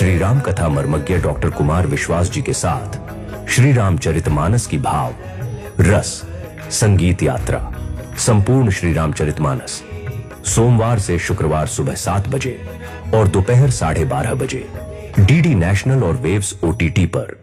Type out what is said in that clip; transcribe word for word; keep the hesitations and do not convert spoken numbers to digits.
श्री राम कथा मर्मज्ञ डॉक्टर कुमार विश्वास जी के साथ श्री रामचरितमानस की भाव, रस, संगीत यात्रा, संपूर्ण श्री रामचरितमानस सोमवार से शुक्रवार सुबह सात बजे और दोपहर साढ़े बारह बजे डीडी नेशनल और वेव्स ओटीटी पर।